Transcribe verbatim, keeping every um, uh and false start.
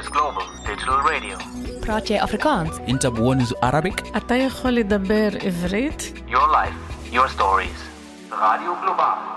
is Global Digital Radio. praat jy Afrikaans? انت بونز Arabic? אתה יכול לדבר עברית? Your life, your stories. Radio Global.